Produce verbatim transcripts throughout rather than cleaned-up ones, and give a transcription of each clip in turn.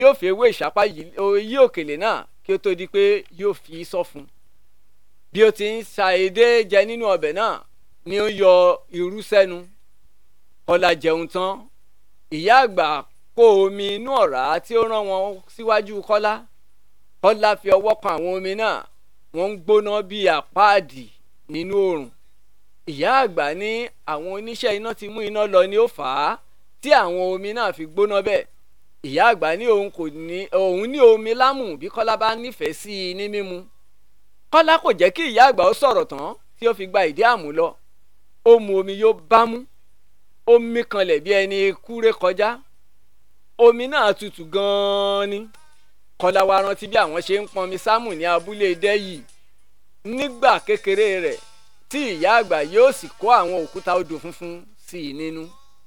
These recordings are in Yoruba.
yóò fi ewé ìṣápá yí òkèlè náà kí ó tó di pé yóò fi sọ fún. Bí ó ti ń sa edé jẹ nínú ọbẹ̀ náà ni ó yọ irú sẹ́nu. Kọ́lá jẹun tán. Ìyá àgbà kó omi inú ọ̀rá tí ó rán wọn síwájú Kọ́lá. Kọ́lá fi ọwọ́ kan àwọn omi náà, wọ́n ń gbóná bí àpáàdì nínú oòrùn. Ìyá àgbà ní àwọn oníṣẹ́ iná ti mú iná lọ ni ó fà á tí àwọn omi náà fi gbóná bẹ́ẹ̀. Ìyá àgbà ní òun kò ní òun ní omi lámù bí Kọ́lá bá nífẹ̀ẹ́ sí i ní mímu. Kọ́lá kò jẹ́ kí ìyá àgbà ó sọ̀rọ̀ tán tí ó fi gba ìdí àmù lọ. Ó mu omi yó bámú. Ó mí kanlẹ̀ bí ẹni kúré kọjá. Omi náà tutù gan-an ni. Kọ́lá wá rántí bí àwọn ṣe ń pọnmi sámù ní abúlé Dẹ́yì nígbà kékeré rẹ̀ tí ìyá àgbà yóò sì kó àwọn òkúta odò funfun sí i nínú.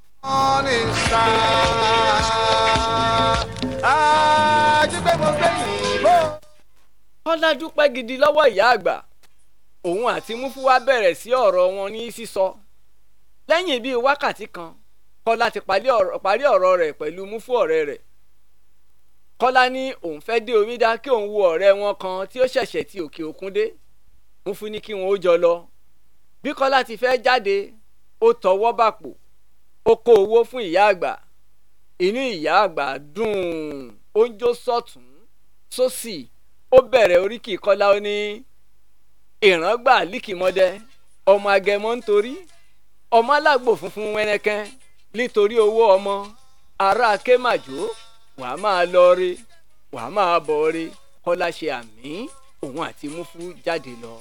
Kọ́lá dúpẹ́ gidi lọ́wọ́ ìyá àgbà. Òun àti Múfú wá bẹ̀rẹ̀ sí ọ̀rọ̀ wọn ní sísọ. Lẹ́yìn bíi wákàtí kan, Kọ́lá ti parí ọ̀rọ̀ rẹ̀ pẹ̀lú Múfú ọ̀rẹ́ rẹ̀. Kọ́lá ní òun fẹ́ dé omi dá kí òun wo ọ̀rẹ́ wọn kan tí ó ṣẹ̀ṣẹ̀ ti òkè òkun dé. Múfú ní kí wọn ó jọ lọ. Bí Kọ́lá ti fẹ́ jáde, ó tọwọ́ bàpò. Ó kó owó fún ìyá àgbà. Inú ìyá àgbà dùn. Ó ń jó sọ́tún sósì. Ó bẹ̀rẹ̀ oríkì Kọ́lá ó ní ìràngbà líkìmọ́dẹ ọmọ agẹmọ nítorí ọmọ alágbò funfun wẹ́nẹ́kẹ́ nítorí owó ọmọ ará kémàjò wàá máa lọ rí wàá máa bọ̀ rí. Kọ́lá ṣe àmì, òun àti Múfú jáde lọ.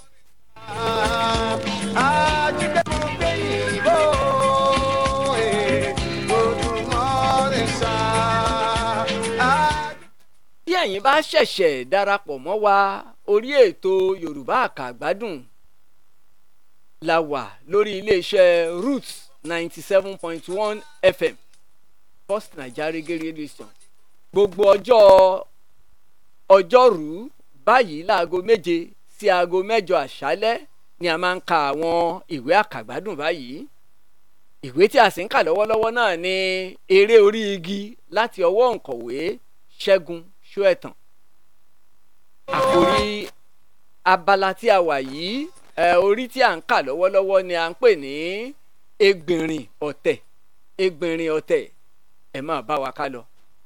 Bí ẹ̀yin bá ṣẹ̀ṣẹ̀ darapọ̀ mọ́ wa, orí ètò Yorùbá Àkàgbádùn la wà lórí iléeṣẹ́ Roots ninety seven point one F M First Nigeria Reggae Radio Station. Gbogbo ọjọ́ ọjọ́rú báyìí láago méje sí aago mẹ́jọ àṣálẹ́ ni a máa ń ka àwọn ìwé àkàgbádùn báyìí. Ìwé tí a sì ń kà lọ́wọ́lọ́wọ́ náà ni eré orí igi láti ọwọ́ òǹkọ̀wé Ṣẹ́gun Ṣóẹ̀tàn. Àkòrí abala tí a wà yìí, ẹ orí tí a ń kà lọ́wọ́lọ́wọ́ ni à ń pè ní Egbìnrìn Ọ̀tẹ̀. Egbìnrìn Ọ̀tẹ̀, ẹ máa bá wa ká lọ.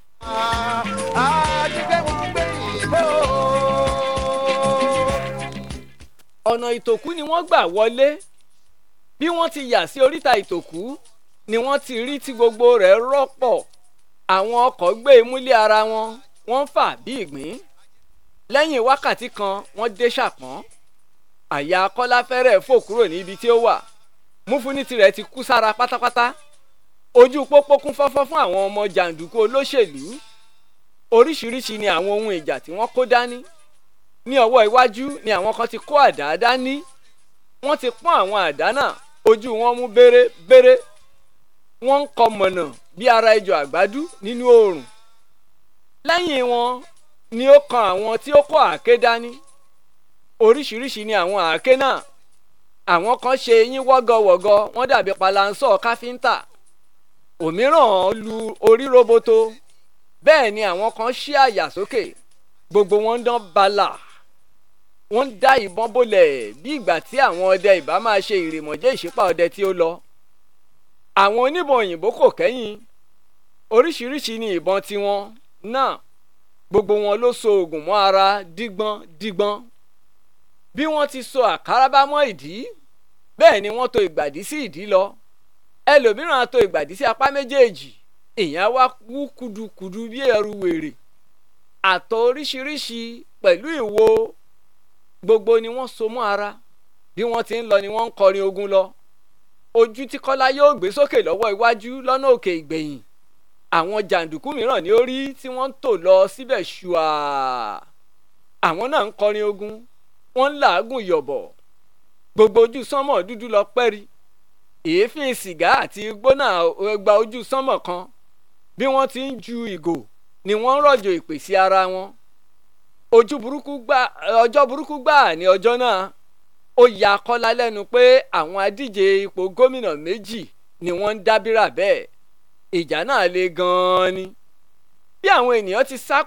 Ọ̀nà ìtòkú ni wọ́n gbà wọlé. Bí wọ́n ti yà sí oríta ìtòkú ni wọ́n ti rí tí gbogbo rẹ̀ rọ́pọ̀. Àwọn ọkọ̀ gbé imúlé ara wọn, wọ́n fà bí ìgbín. Lẹ́yìn wákàtí kan wọ́n dé Ṣàpọ́n. Àyà Kọ́lá fẹ́rẹ̀ fò kúrò ní ibi tí ó wà. Múfú ní tirẹ̀ ti kú sára pátápátá. Ojú pópó kún fọ́fọ́ fún àwọn ọmọ jàǹdùkú olóṣèlú. Oríṣiríṣi ni àwọn ohun ìjà tí wọ́n kó dání. Ní ọwọ́ iwájú ni àwọn kan ti kó àdá dání. Wọ́n ti pọ́n àwọn àdá náà, ojú wọn mú béré béré. Wọ́n ń kọ mọ̀nà bí ara ejò àgbádú nínú oòrùn. Lẹ́yìn wọn ni ó kan àwọn tí ó kó àáké dání. Oríṣiríṣi ni àwọn àáké náà. Àwọn kan ṣe eyín wọ́gọwọ̀gọ, wọ́n dàbí palansọ́ káfíńtà. Òmíràn lu orí roboto. Bẹ́ẹ̀ ni àwọn kan ṣí àyà sókè. Gbogbo wọn ń dán bala. Wọ́n ń dá ìbọn bolẹ̀ bí ìgbà tí àwọn ọdẹ ìbá máa ṣe ìrèmọ̀jẹ́ ìṣípà ọdẹ tí ó lọ. Àwọn oníbọn òyìnbó kò kẹ́yìn. Oríṣiríṣi ni ìbọn tiwọn náà. Gbogbo wọn ló so oògùn mọ́ ara dígbọ́n dígbọ́n. Bí wọ́n ti so àkàràbá mọ́ ìdí, bẹ́ẹ̀ ni wọ́n to ìgbàdí sí ìdí lọ. Ẹlòmíràn á to ìgbàdí sí apá méjèèjì. Èèyàn wá wú kudukudu bí ẹrù wèrè. Àtọ̀ oríṣiríṣi pẹ̀lú ìwo gbogbo ni wọ́n so mọ́ ara. Bí wọ́n ti ń lọ ni wọ́n ń kọrin ogun lọ. Ojú tí Kọ́lá yóò gbé sókè lọ́wọ́ iwájú lọ́nà òkè ìgbẹ̀yìn. Àwọn jàǹdùkú mìíràn ní orí tí wọ́n ń tò lọ síbẹ̀ ṣùà. Àwọn náà ń kọrin ogun. Wọ́n ń làágùn yọ̀bọ̀. Gbogbo ojú sánmọ̀ dúdú lọ pẹ́rí. Èéfín sìgá àti igbó náà gba ojú sánmọ̀ kan. Bí wọ́n ti ń ju ìgò ni wọ́n ń rọ̀jò ìpè sí ara wọn. Ojú burúkú gbà ọjọ́ burúkú gbà ní ọjọ́ náà. Ó ya Kọ́lá lẹ́nu pé àwọn adíje ipò gómìnà méjì ni wọ́n ń dábìrà bẹ́ẹ̀. Ìjà náà le gan-an ni. bí àwọn ènìyàn ti sá